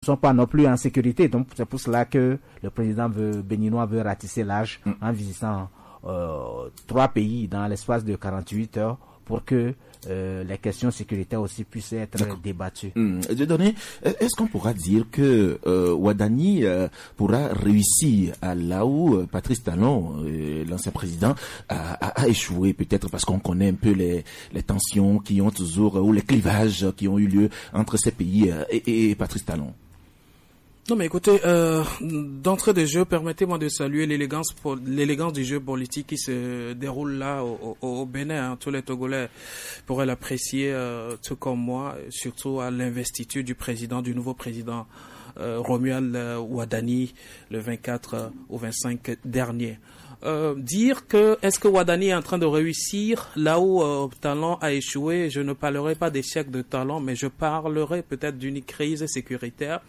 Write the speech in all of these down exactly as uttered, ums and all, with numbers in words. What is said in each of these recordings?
sont pas non plus en sécurité. Donc c'est pour cela que le président veut, béninois veut ratisser l'âge mm. en visitant euh, trois pays dans l'espace de quarante-huit heures pour que euh, les questions sécuritaires aussi puissent être D'accord. débattues. Mmh. Est-ce qu'on pourra dire que euh, Ouadani euh, pourra réussir à là où euh, Patrice Talon, euh, l'ancien président, a, a, a échoué, peut-être parce qu'on connaît un peu les, les tensions qui ont toujours, ou les clivages qui ont eu lieu entre ces pays euh, et, et Patrice Talon? Non mais écoutez, euh, d'entrée de jeu, permettez-moi de saluer l'élégance, l'élégance du jeu politique qui se déroule là au, au, au Bénin. Hein. Tous les Togolais pourraient l'apprécier, euh, tout comme moi, surtout à l'investiture du président, du nouveau président euh, Romuald Ouadani, le vingt-quatre au vingt-cinq dernier. Euh, dire que est-ce que Ouadani est en train de réussir là où euh, Talon a échoué, je ne parlerai pas d'échec de Talon, mais je parlerai peut-être d'une crise sécuritaire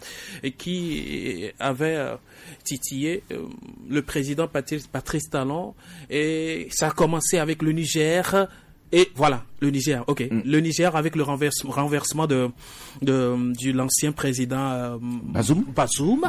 qui avait euh, titillé euh, le président Patrice, Patrice Talon, et ça a commencé avec le Niger. Et voilà, le Niger, ok. Mm. Le Niger avec le renverse, renversement de, de, de l'ancien président euh, Bazoum. Bazoum.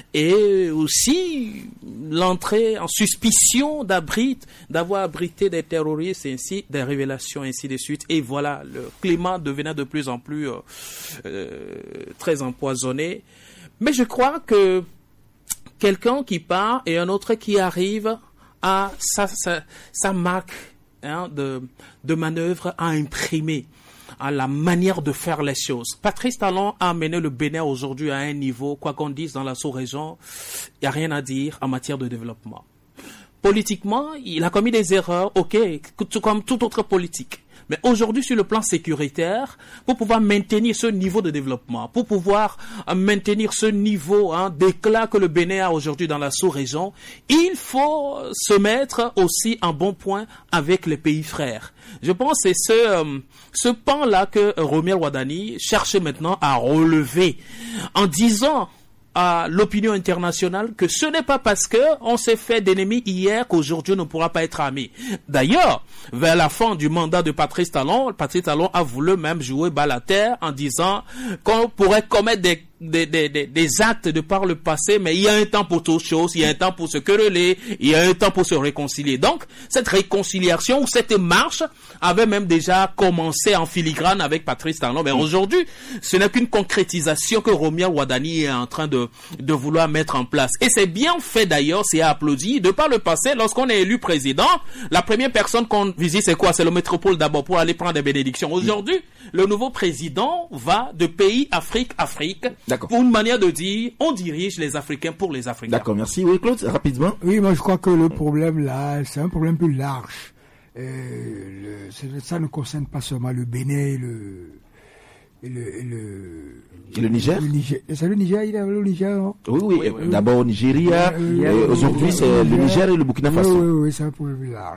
Et aussi l'entrée en suspicion d'abrit, d'avoir abrité des terroristes, et ainsi, des révélations, ainsi de suite. Et voilà, le climat devenait de plus en plus euh, euh, très empoisonné. Mais je crois que quelqu'un qui part et un autre qui arrive à sa, sa, sa marque Hein, de, de manœuvre à imprimer à la manière de faire les choses. Patrice Talon a amené le Bénin aujourd'hui à un niveau, quoi qu'on dise dans la sous-région, il n'y a rien à dire en matière de développement. Politiquement, il a commis des erreurs, ok, comme toute autre politique. Mais aujourd'hui, sur le plan sécuritaire, pour pouvoir maintenir ce niveau de développement, pour pouvoir maintenir ce niveau hein, d'éclat que le Bénin a aujourd'hui dans la sous-région, il faut se mettre aussi en bon point avec les pays frères. Je pense que c'est ce, euh, ce pan-là que Romuald Ouadani cherche maintenant à relever en disant à l'opinion internationale que ce n'est pas parce que on s'est fait d'ennemis hier qu'aujourd'hui on ne pourra pas être amis. D'ailleurs, vers la fin du mandat de Patrice Talon, Patrice Talon a voulu même jouer balle à terre en disant qu'on pourrait commettre des Des, des, des, des actes de par le passé, mais il y a un temps pour toute chose, il y a un temps pour se quereller, il y a un temps pour se réconcilier. Donc, cette réconciliation ou cette marche avait même déjà commencé en filigrane avec Patrice Talon. Mais aujourd'hui, ce n'est qu'une concrétisation que Romuald Ouadani est en train de, de vouloir mettre en place. Et c'est bien fait d'ailleurs, c'est applaudi. De par le passé, lorsqu'on est élu président, la première personne qu'on visite, c'est quoi? C'est le métropole d'abord pour aller prendre des bénédictions. Aujourd'hui, le nouveau président va de pays Afrique, Afrique. D'accord. Pour une manière de dire, on dirige les Africains pour les Africains. D'accord, merci. Oui, Claude, rapidement. Oui, moi je crois que le problème là, c'est un problème plus large. Euh, le, ça ne concerne pas seulement le Bénin et le... Et le, et le, et le Niger, le Niger. C'est le Niger, il a le Niger, non? Oui, oui, oui, oui. D'abord au Nigeria, oui, oui, aujourd'hui c'est le Niger et le Burkina Faso. Oui, oui, oui, c'est un problème plus large.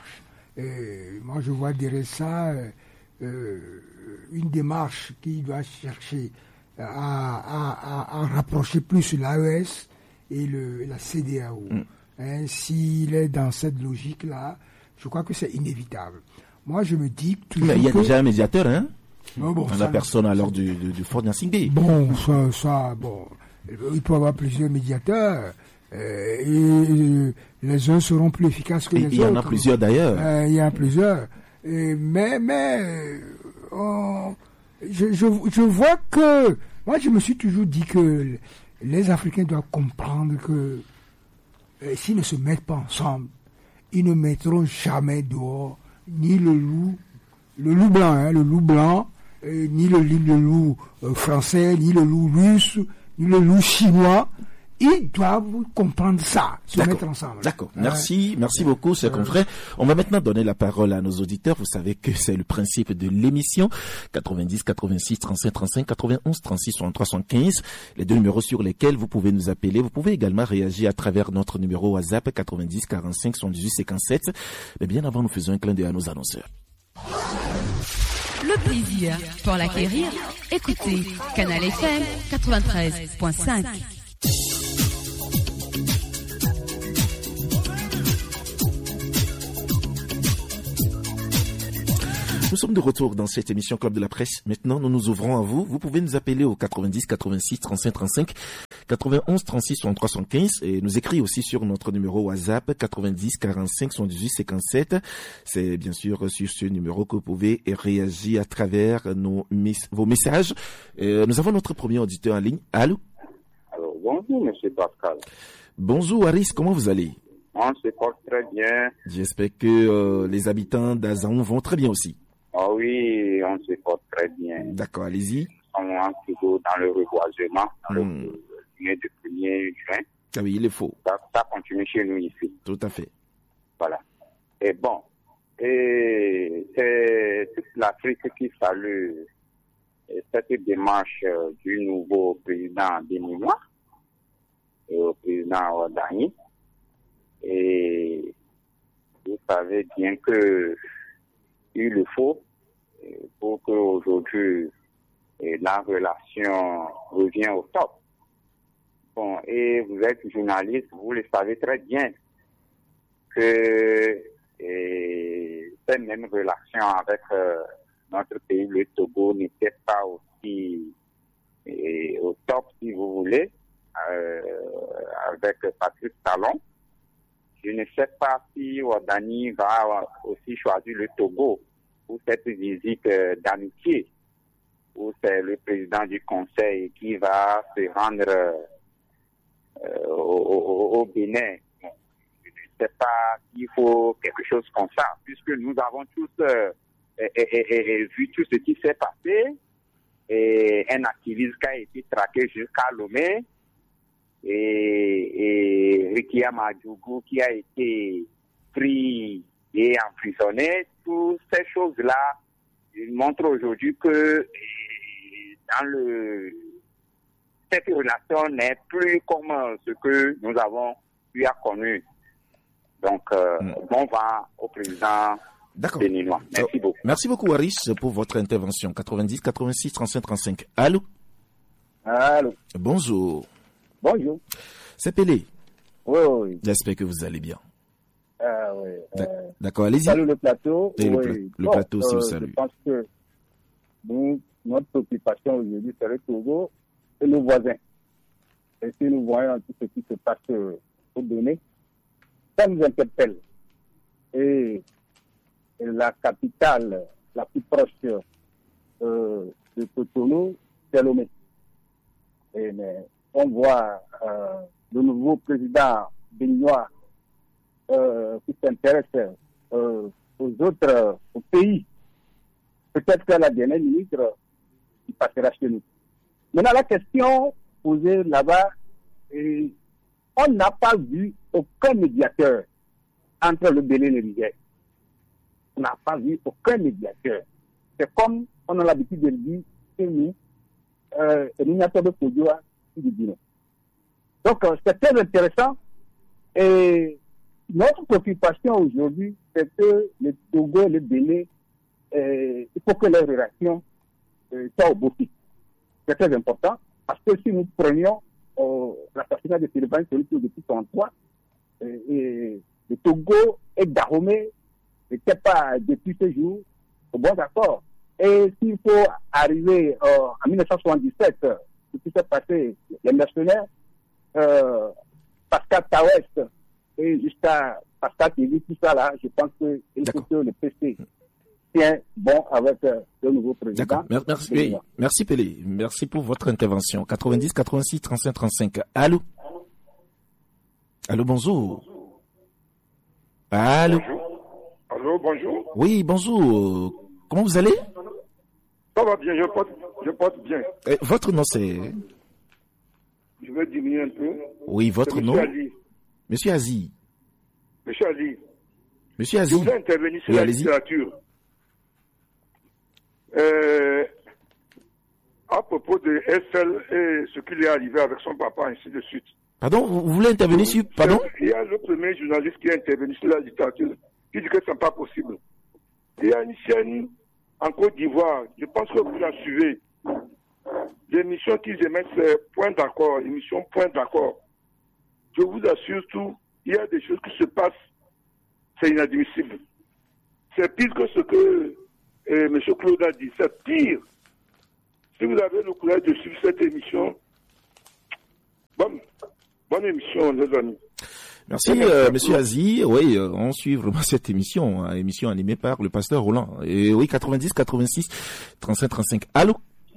Et moi je vois derrière ça euh, une démarche qui doit chercher À, à, à, à rapprocher plus l'A E S et le, la C D A O. Mm. Hein, s'il est dans cette logique-là, je crois que c'est inévitable. Moi, je me dis toujours Mais il y a que... déjà un médiateur, hein non, bon, La ça, personne alors du, du, du Fort Gnassingbé. Bon, ça, ça, bon, il peut y avoir plusieurs médiateurs euh, et les uns seront plus efficaces que et les autres. Il y en a plusieurs d'ailleurs. Euh, il y en a plusieurs. Et, mais, mais, on... Je, je, je vois que, moi je me suis toujours dit que les Africains doivent comprendre que euh, s'ils ne se mettent pas ensemble, ils ne mettront jamais dehors ni le loup, le loup blanc, hein, le loup blanc, euh, ni le, le loup euh, français, ni le loup russe, ni le loup chinois. Ils doivent comprendre ça, se D'accord. mettre ensemble. D'accord. Merci, euh, merci beaucoup, chers euh, confrères. On va maintenant donner la parole à nos auditeurs. Vous savez que c'est le principe de l'émission. quatre-vingt-dix, quatre-vingt-six, trente-cinq, trente-cinq, quatre-vingt-onze, trente-six, soixante-trois, soixante-quinze. Les deux numéros sur lesquels vous pouvez nous appeler. Vous pouvez également réagir à travers notre numéro WhatsApp quatre-vingt-dix, quarante-cinq, soixante-dix-huit, cinquante-sept. Mais bien avant, nous faisons un clin d'œil à nos annonceurs. Le plaisir pour l'acquérir. Écoutez Canal F M quatre-vingt-treize virgule cinq. Nous sommes de retour dans cette émission Club de la Presse. Maintenant, nous nous ouvrons à vous. Vous pouvez nous appeler au quatre-vingt-dix quatre-vingt-six trente-cinq trente-cinq, quatre-vingt-onze trente-six soixante-trois soixante-quinze et nous écrire aussi sur notre numéro WhatsApp quatre-vingt-dix quarante-cinq soixante-dix cinquante-sept. C'est bien sûr sur ce numéro que vous pouvez réagir à travers nos, vos messages. Euh, nous avons notre premier auditeur en ligne. Allô? Alors, bonjour, monsieur Pascal. Bonjour, Aris. Comment vous allez? On se porte très bien. J'espère que euh, les habitants d'Azan vont très bien aussi. Ah oui, on se porte très bien. D'accord, allez-y. On est toujours dans le reboisement, dans hmm. le premier du premier juin. Ah oui, il est faux. Ça, ça continue chez nous ici. Tout à fait. Voilà. Et bon, et c'est toute l'Afrique qui salue cette démarche du nouveau président béninois et au président Ouadani. Et vous savez bien que il le faut pour qu'aujourd'hui la relation revienne au top. Bon, et vous êtes journaliste, vous le savez très bien que et, cette même relation avec euh, notre pays, le Togo, n'était pas aussi et, au top, si vous voulez, euh, avec Patrice Talon. Je ne sais pas si Ouadani va aussi choisir le Togo pour cette visite euh, d'amitié, où c'est le président du conseil qui va se rendre euh, au, au, au Bénin. Bon, je ne sais pas s'il faut quelque chose comme ça, puisque nous avons tous euh, et, et, et, et vu tout ce qui s'est passé, et un activiste qui a été traqué jusqu'à Lomé, et, et Rikia Madjougou qui a été pris et emprisonné. Toutes ces choses-là montrent aujourd'hui que dans le, cette relation n'est plus comme ce que nous avons eu à connu. Donc, euh, mm. bon vent au président béninois. Merci oh, beaucoup. Merci beaucoup, Aris, pour votre intervention. quatre-vingt-dix quatre-vingt-six trente-cinq trente-cinq. Allô? Allô? Bonjour. Bonjour. C'est Pelé. Oui, oui. J'espère que vous allez bien. Ah, oui. Euh, D'accord, allez-y. Salut le plateau. Et oui. le, pla le bon, plateau aussi, euh, vous salue. Je pense que nous, notre préoccupation aujourd'hui, c'est le Togo et nos voisins. Et si nous voyons tout ce qui se passe euh, au Bénin, ça nous interpelle. Et, et la capitale la plus proche euh, de Cotonou, c'est Lomé. Et, mais, on voit euh, le nouveau président béninois euh, qui s'intéresse euh, aux autres euh, aux pays. Peut-être qu'à la dernière minute, euh, il passera chez nous. Maintenant, la question posée là-bas, et on n'a pas vu aucun médiateur entre le Bénin et le Niger. On n'a pas vu aucun médiateur. C'est comme on a l'habitude de le dire chez nous, euh, et nous n'avons pas de produit. Donc, euh, c'est très intéressant. Et notre préoccupation aujourd'hui, c'est que le Togo et le Bénin, euh, il faut que les relations euh, soient au beau fixe. C'est très important parce que si nous prenions euh, l'assassinat de Sylvain Solito depuis trente-trois, euh, et le Togo et Dahomey n'étaient pas depuis ce jour au bon accord. Et s'il faut arriver euh, en mille neuf cent soixante-dix-sept, ce qui s'est passé, les mercenaires, euh, Pascal Tawest et jusqu'à Pascal Tévi, tout ça là, je pense qu'il faut que le P C tient bon avec euh, le nouveau président. Merci, oui. Merci Pelé, merci pour votre intervention. quatre-vingt-dix quatre-vingt-six trente-cinq trente-cinq. Allô? Allô, bonjour. Allô? Bonjour. Allô, bonjour. Oui, bonjour. Comment vous allez? Ça va bien, je porte, je porte bien. Et votre nom c'est? Je vais diminuer un peu. Oui, votre nom? Ali. Monsieur Azi. Monsieur Ali. Monsieur Azi. Je voulais intervenir sur oui, la littérature. Euh, à propos de S L et ce qui lui est arrivé avec son papa, ainsi de suite. Pardon, vous voulez intervenir sur... Pardon? Il y a le premier journaliste qui a intervenu sur la littérature, qui dit que ce n'est pas possible. Il y a une chaîne en Côte d'Ivoire, je pense que vous la suivez. L'émission qu'ils émettent, c'est Point d'accord, émission Point d'accord. Je vous assure tout, il y a des choses qui se passent, c'est inadmissible. C'est pire que ce que et M. Claude a dit, c'est pire. Si vous avez le courage de suivre cette émission, bonne, bonne émission, les amis. Merci, euh, Monsieur Azi. Oui, euh, on suit vraiment cette émission, hein, émission animée par le pasteur Roland. Et oui, quatre-vingt-dix, quatre-vingt-six, trente-cinq, trente-cinq. Allô?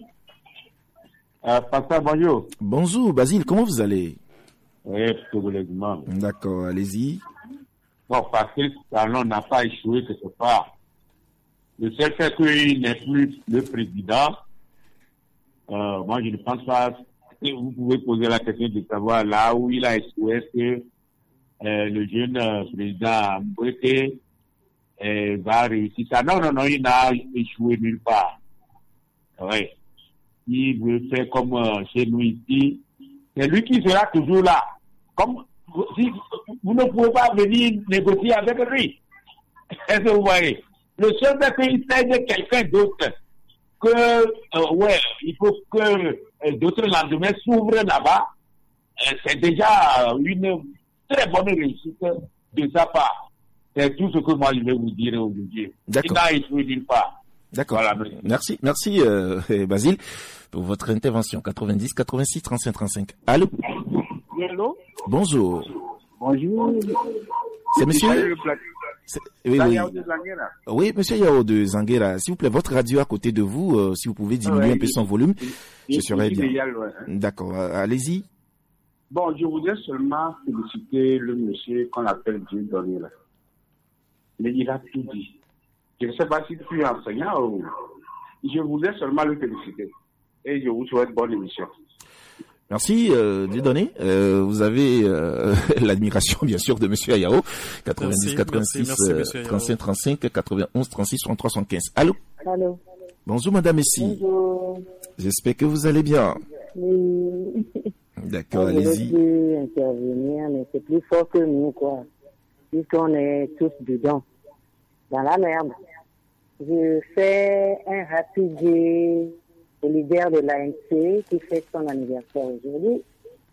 Euh, pasteur, bonjour. Bonjour, Basile, comment vous allez? Oui, probablement. D'accord, allez-y. Bon, parce que Talon n'a pas échoué quelque part. Le seul fait qu'il n'est plus le président, euh, moi je ne pense pas que vous pouvez poser la question de savoir là où il a échoué, est-ce que euh, le jeune euh, président Mbouete euh, va réussir ça. Non, non, non, il n'a échoué nulle part. Oui. Il veut faire comme euh, chez nous ici. C'est lui qui sera toujours là. Comme si vous ne pouvez pas venir négocier avec lui. Est-ce que vous voyez? Le seul fait qu'il s'aide quelqu'un d'autre, que, euh, ouais, il faut que euh, d'autres lendemains s'ouvrent là-bas, euh, c'est déjà une très bonne réussite de sa part. C'est tout ce que moi je vais vous dire aujourd'hui. D'accord. Il n'a échoué nulle part. D'accord. Voilà, merci, merci, euh, Basile, pour votre intervention. quatre-vingt-dix, quatre-vingt-six, trente-cinq, trente-cinq. Allô? Allô? Bonjour. Bonjour. C'est monsieur? Oui, oui. Oui, monsieur Yao de Zanguera. S'il vous plaît, votre radio à côté de vous, euh, si vous pouvez diminuer ouais, un peu son volume, il, je serais bien. Loin, hein. D'accord, allez-y. Bon, je voudrais seulement féliciter le monsieur qu'on appelle Dieu Donné là. Mais il a tout dit. Je ne sais pas s'il fut enseignant ou... Je voudrais seulement le féliciter. Et je vous souhaite bonne émission. Merci, euh, Dieudonné. Euh, vous avez euh, l'admiration, bien sûr, de Monsieur Ayao. quatre-vingt-dix, quatre-vingt-six, trente-cinq, trente-cinq, quatre-vingt-onze, trente-six, soixante-trois, soixante-quinze. Allô? Allô? Bonjour, Madame Essie. Bonjour. J'espère que vous allez bien. Oui. D'accord, allez-y. Je veux intervenir, mais c'est plus fort que nous, quoi. Puisqu'on est tous dedans, dans la merde. Je fais un rapide solidaire de l'A N C qui fête son anniversaire aujourd'hui,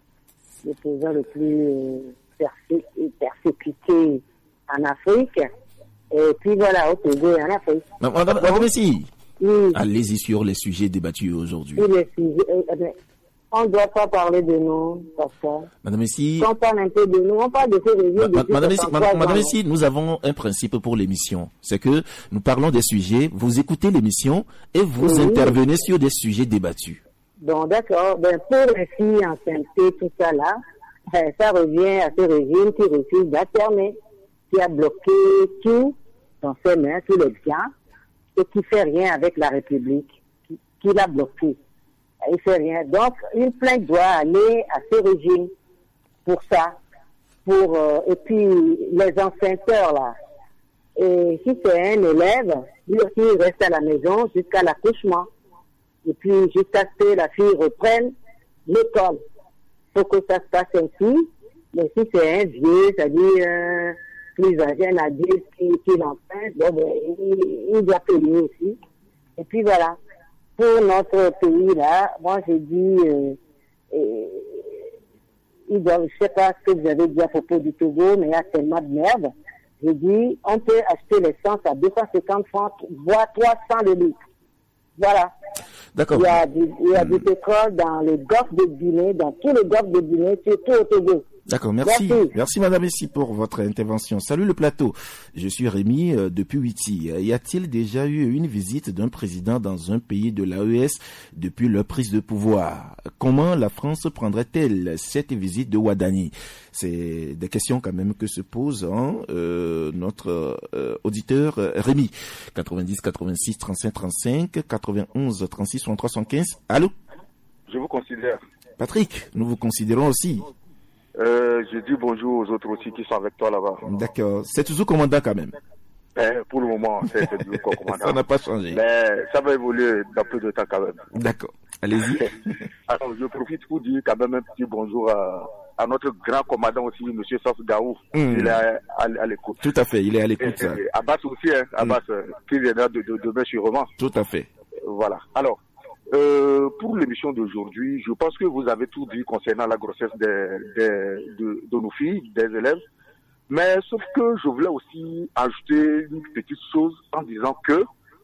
le président le plus euh, persé- persécuté en Afrique, et puis voilà, au Togo et en Afrique. Madame, Madame Messi, oui. Allez-y sur les sujets débattus aujourd'hui. Oui, les sujets, euh, euh, on ne doit pas parler de nous, parfois. Madame Messi, on parle un peu de nous, on parle de ces régions. Ma, Madame Messi, Madame, Madame Messi, nous avons un principe pour l'émission. C'est que nous parlons des sujets, vous écoutez l'émission et vous oui. intervenez sur des sujets débattus. Bon, d'accord. Ben, pour les filles en santé, tout ça là, ben, ça revient à ce régime qui refuse d'alterner, qui a bloqué tout dans ses mains, tous les biens, et qui fait rien avec la République, qui, qui l'a bloqué. Il fait rien. Donc, une plainte doit aller à ce régime pour ça. Pour, euh, et puis, les enseignants, là. Et si c'est un élève, lui aussi, il reste à la maison jusqu'à l'accouchement. Et puis, jusqu'à ce que la fille reprenne l'école. Il faut que ça se passe ainsi. Mais si c'est un vieux, c'est-à-dire euh, plus âgé, un adulte qui, qui l'enseigne, bon, ben, il, il doit payer aussi. Et puis, voilà. Pour notre pays, là, moi, j'ai dit, euh, euh, il doit, je sais pas ce que vous avez dit à propos du Togo, mais il y a tellement de merde. J'ai dit, on peut acheter l'essence à deux cent cinquante francs, voire trois cents le litre. Voilà. D'accord. Il y a du, il y a du pétrole dans le golfe de Guinée, dans tout le golfe de Guinée, surtout au Togo. D'accord, merci. Merci. Merci Madame Messi pour votre intervention. Salut le plateau. Je suis Rémi euh, depuis Huiti. Y a-t-il déjà eu une visite d'un président dans un pays de l'A E S depuis leur prise de pouvoir? Comment la France prendrait-elle cette visite de Ouadani? C'est des questions quand même que se pose hein, euh, notre euh, auditeur euh, Rémi. quatre-vingt-dix, quatre-vingt-six, trente-cinq, trente-cinq, quatre-vingt-onze, trente-six, soixante-trois, soixante-quinze. Allô? Je vous considère. Patrick, nous vous considérons aussi. Euh, je dis bonjour aux autres aussi qui sont avec toi là-bas. D'accord. C'est toujours commandant quand même. Eh, pour le moment, c'est, c'est toujours commandant. Ça n'a pas changé. Mais ça va évoluer dans peu de temps quand même. D'accord. Allez-y. Alors, je profite pour dire quand même un petit bonjour à, à notre grand commandant aussi, M. Saf Gaou. Mmh. Il est à, à, à l'écoute. Tout à fait, il est à l'écoute. Et, et Abbas aussi, hein. Abbas, mmh. qui viendra de, de, demain sûrement. Tout à fait. Voilà. Alors, Euh, pour l'émission d'aujourd'hui, je pense que vous avez tout dit concernant la grossesse des, des, de, de nos filles, des élèves. Mais sauf que je voulais aussi ajouter une petite chose en disant que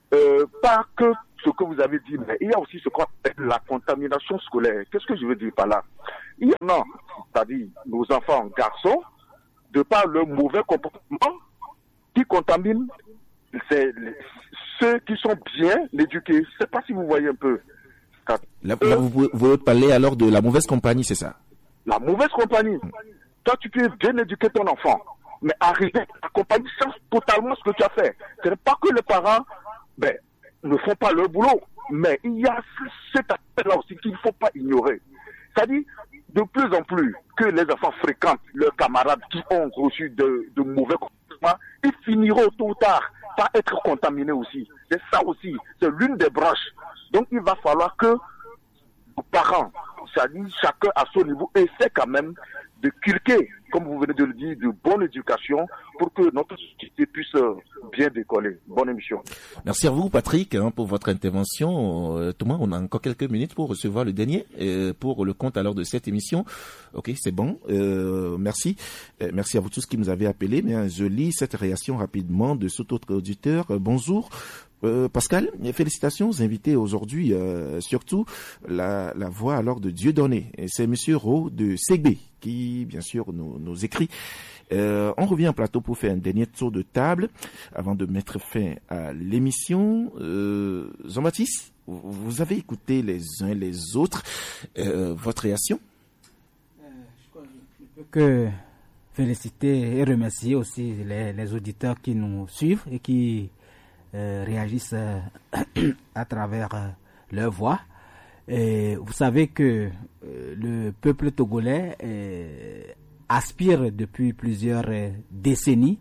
euh, pas que ce que vous avez dit, mais il y a aussi ce qu'on appelle la contamination scolaire. Qu'est-ce que je veux dire par là? Il y en a, c'est-à-dire nos enfants garçons, de par leur mauvais comportement, qui contaminent c'est les, ceux qui sont bien éduqués. Je ne sais pas si vous voyez un peu. Là, là vous, vous voulez parler alors de la mauvaise compagnie, c'est ça? La mauvaise compagnie. Mmh. Toi, tu peux bien éduquer ton enfant, mais arriver à compagnie sans totalement ce que tu as fait. Ce n'est pas que les parents ben, ne font pas leur boulot, mais il y a cet aspect-là aussi qu'il ne faut pas ignorer. C'est-à-dire, de plus en plus que les enfants fréquentent leurs camarades qui ont reçu de, de mauvais comportements, ils finiront tôt ou tard par être contaminés aussi. C'est ça aussi, c'est l'une des branches. Donc il va falloir que nos parents, c'est-à-dire chacun à son niveau, essaie quand même de culquer, comme vous venez de le dire, de bonne éducation pour que notre société puisse bien décoller. Bonne émission. Merci à vous, Patrick, hein, pour votre intervention. Euh, Thomas, on a encore quelques minutes pour recevoir le dernier, euh, pour le compte alors de cette émission. Ok, c'est bon. Euh, merci. Euh, merci à vous tous qui nous avez appelés. Mais hein, je lis cette réaction rapidement de cet autre auditeur. Euh, bonjour. Euh, Pascal, félicitations aux invités aujourd'hui, euh, surtout la, la voix alors de Dieudonné. Et c'est Monsieur Ro de Ségbé qui, bien sûr, nous, nous écrit. Euh, on revient en plateau pour faire un dernier tour de table avant de mettre fin à l'émission. Euh, Jean-Baptiste, vous avez écouté les uns les autres. Euh, votre réaction? euh, Je ne peux que féliciter et remercier aussi les, les auditeurs qui nous suivent et qui Euh, réagissent euh, à travers euh, leur voix. Et vous savez que euh, le peuple togolais euh, aspire depuis plusieurs euh, décennies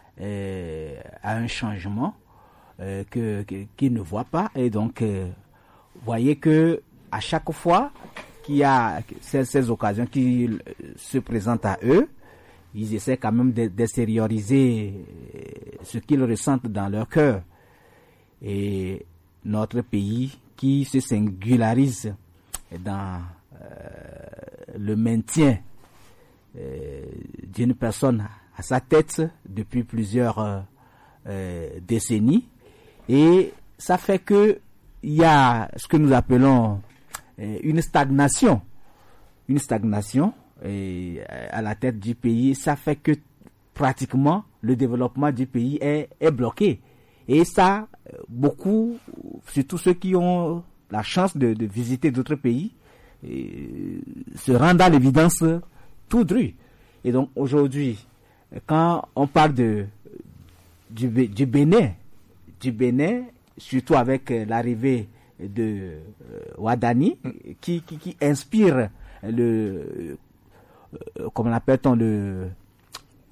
euh, à un changement euh, que, que, qu'il ne voit pas. Et donc, euh, vous voyez que à chaque fois qu'il y a ces, ces occasions qui euh, se présentent à eux, ils essaient quand même d'extérioriser ce qu'ils ressentent dans leur cœur. Et notre pays qui se singularise dans euh, le maintien euh, d'une personne à sa tête depuis plusieurs euh, euh, décennies. Et ça fait que il y a ce que nous appelons euh, une stagnation. Une stagnation et à la tête du pays, ça fait que pratiquement le développement du pays est, est bloqué. Et ça, beaucoup, surtout ceux qui ont la chance de, de visiter d'autres pays, et, se rendent à l'évidence tout dru. Et donc aujourd'hui, quand on parle de du, du Bénin, du Bénin, surtout avec l'arrivée de euh, Wadani, qui, qui, qui inspire le Euh, comment l'appelle-t-on, le, euh,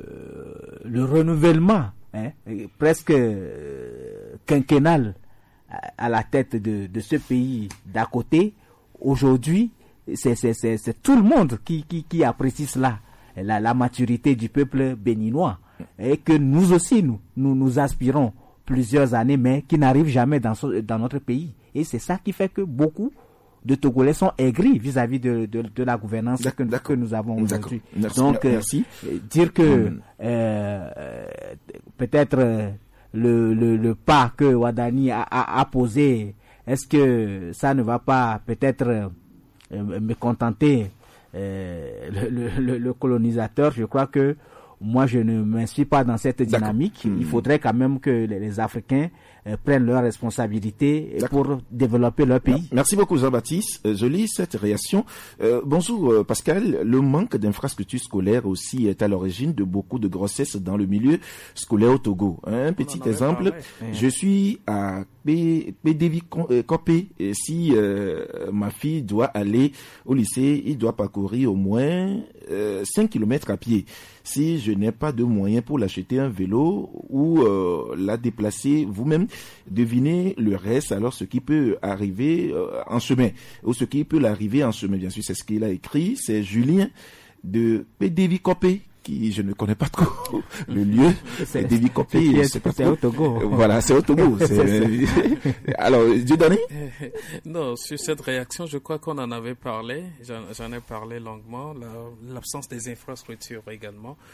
le renouvellement hein, presque euh, quinquennal à, à la tête de, de ce pays d'à côté. Aujourd'hui, c'est, c'est, c'est, c'est tout le monde qui, qui, qui apprécie cela, la, la maturité du peuple béninois, et que nous aussi, nous, nous, nous aspirons plusieurs années, mais qui n'arrivent jamais dans, dans notre pays. Et c'est ça qui fait que beaucoup de Togolais sont aigris vis-à-vis de, de, de la gouvernance que, que nous avons aujourd'hui. Donc, merci. Euh, dire que mmh. euh, peut-être euh, le, le, le pas que Wadani a, a, a posé, est-ce que ça ne va pas peut-être euh, me contenter euh, le, le, le colonisateur? Je crois que moi, je ne m'inscris pas dans cette dynamique. Mmh. Il faudrait quand même que les, les Africains euh, prennent leurs responsabilités pour développer leur pays. Merci beaucoup, Jean-Baptiste. Euh, je lis cette réaction. Euh, bonjour, euh, Pascal. Le manque d'infrastructures scolaires aussi est à l'origine de beaucoup de grossesses dans le milieu scolaire au Togo. Un petit exemple. Parlé. Je suis à P D V Copé. Et si euh, ma fille doit aller au lycée, il doit parcourir au moins euh, cinq kilomètres à pied. Si je n'ai pas de moyens pour l'acheter un vélo ou euh, la déplacer vous-même, devinez le reste, alors ce qui peut arriver euh, en chemin, ou ce qui peut l'arriver en chemin, bien sûr, c'est ce qu'il a écrit, c'est Julien de P D V Copé, qui je ne connais pas trop le lieu. C'est P D V Copé, c'est, c'est au Togo. Voilà, c'est au Togo. C'est... Alors, Dieudonné? Non, sur cette réaction, je crois qu'on en avait parlé. J'en, j'en ai parlé longuement. La, l'absence des infrastructures également.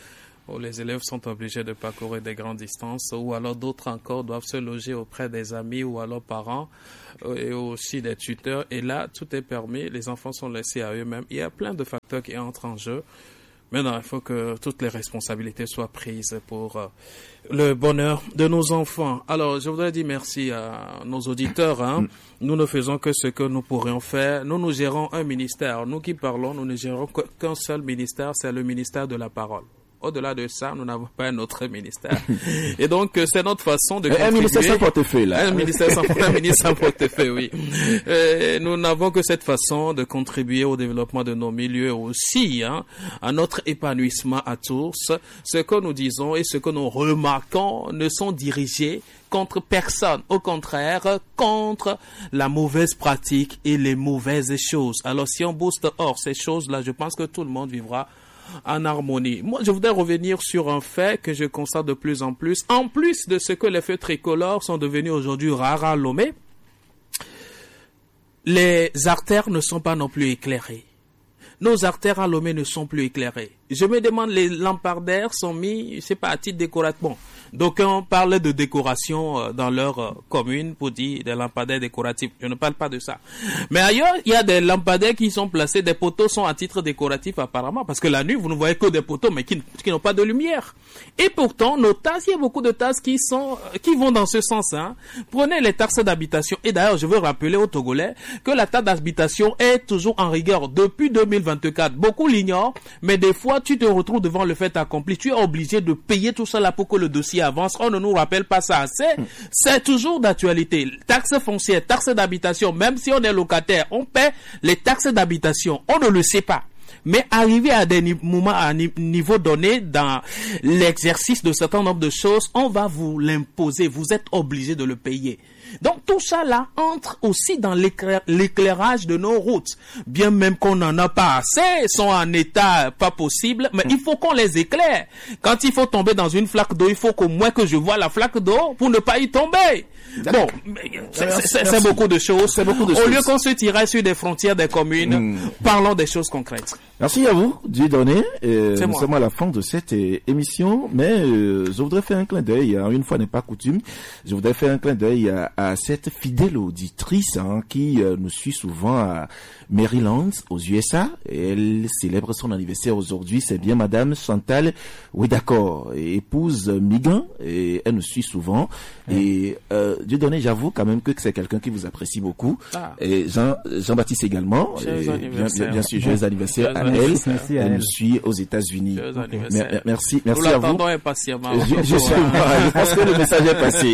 où les élèves sont obligés de parcourir des grandes distances, ou alors d'autres encore doivent se loger auprès des amis ou alors parents, et aussi des tuteurs. Et là, tout est permis, les enfants sont laissés à eux-mêmes. Il y a plein de facteurs qui entrent en jeu. Maintenant, il faut que toutes les responsabilités soient prises pour euh, le bonheur de nos enfants. Alors, je voudrais dire merci à nos auditeurs. Hein. Nous ne faisons que ce que nous pourrions faire. Nous, nous gérons un ministère. Nous qui parlons, nous ne gérons qu'un seul ministère, c'est le ministère de la parole. Au-delà de ça, nous n'avons pas un autre ministère. Et donc, c'est notre façon de contribuer. Un ministère sans portefeuille, là. Un ministère sans, un ministère sans portefeuille, oui. Et nous n'avons que cette façon de contribuer au développement de nos milieux aussi, hein, à notre épanouissement à tous. Ce que nous disons et ce que nous remarquons ne sont dirigés contre personne. Au contraire, contre la mauvaise pratique et les mauvaises choses. Alors, si on booste hors ces choses-là, je pense que tout le monde vivra en harmonie. Moi, je voudrais revenir sur un fait que je constate de plus en plus. En plus de ce que les feux tricolores sont devenus aujourd'hui rares à Lomé, les artères ne sont pas non plus éclairées. Nos artères à Lomé ne sont plus éclairées. Je me demande, les lampadaires sont mis, c'est pas à titre décoratif. D'aucuns parlent de décoration dans leur commune pour dire des lampadaires décoratifs. Je ne parle pas de ça. Mais ailleurs, il y a des lampadaires qui sont placés, des poteaux sont à titre décoratif apparemment, parce que la nuit, vous ne voyez que des poteaux, mais qui, qui n'ont pas de lumière. Et pourtant, nos tasses, il y a beaucoup de tasses qui sont, qui vont dans ce sens, hein. Prenez les taxes d'habitation. Et d'ailleurs, je veux rappeler aux Togolais que la taxe d'habitation est toujours en rigueur depuis deux mille vingt-quatre. Beaucoup l'ignorent, mais des fois, tu te retrouves devant le fait accompli. Tu es obligé de payer tout ça là pour que le dossier avance. On ne nous rappelle pas ça assez. C'est toujours d'actualité. Taxes foncières, taxes d'habitation, même si on est locataire, on paie les taxes d'habitation. On ne le sait pas. Mais arrivé à des moments, à un niveau donné, dans l'exercice de certain nombre de choses, on va vous l'imposer. Vous êtes obligé de le payer. Donc tout ça là entre aussi dans l'éclair- l'éclairage de nos routes. Bien même qu'on n'en a pas assez, sont en état pas possible, mais il faut qu'on les éclaire. Quand il faut tomber dans une flaque d'eau, il faut qu'au moins que je vois la flaque d'eau pour ne pas y tomber. Bon, c'est, c'est, c'est beaucoup de choses. C'est beaucoup de Au choses. lieu qu'on se tirait sur des frontières des communes, mmh. parlons des choses concrètes. Merci à vous, Dieudonné. Euh, C'est nous moi. sommes à la fin de cette euh, émission, mais euh, je voudrais faire un clin d'œil, hein, une fois n'est pas coutume, je voudrais faire un clin d'œil à, à cette fidèle auditrice hein, qui euh, nous suit souvent à Maryland, aux U S A. Et elle célèbre son anniversaire aujourd'hui, c'est bien Madame Chantal, oui d'accord, épouse Migan, et elle nous suit souvent. Mmh. Et euh, Dieudonné, j'avoue quand même que c'est quelqu'un qui vous apprécie beaucoup. Ah. Et Jean, Jean-Baptiste également. Et bien, bien, bien sûr, joyeux anniversaire à elle. Merci à elle elle. nous suit aux États-Unis. Okay. Mer- merci, merci nous à vous. l'attendons impatiemment. Je, je, suis, je pense que le message est passé.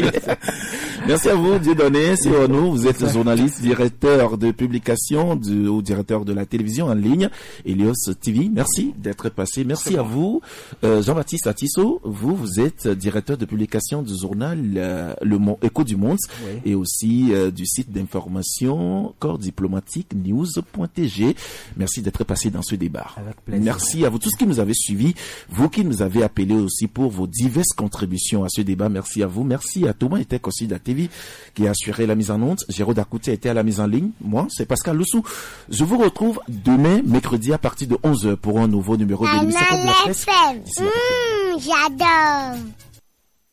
Merci à vous, Dieudonné. C'est nous. Vous êtes journaliste, directeur de publication de, ou directeur de la télévision en ligne, Helios T V. Merci d'être passé. Merci C'est à bon. vous, euh, Jean-Baptiste Atisso. Vous, vous êtes directeur de publication du journal euh, Le Mo- Écho du Monde oui. et aussi euh, du site d'information corps diplomatique news point t g. Merci d'être passé dans ce débat. Merci à vous tous qui nous avez suivis, vous qui nous avez appelés aussi pour vos diverses contributions à ce débat. Merci à vous. Merci à Thomas Etek aussi de la T V qui a assuré la mise en onde. Jérôme Dakouté était à la mise en ligne. Moi, c'est Pascal Loussou. Je vous retrouve demain, mercredi, à partir de onze heures pour un nouveau numéro de l'émission. Mmh, j'adore.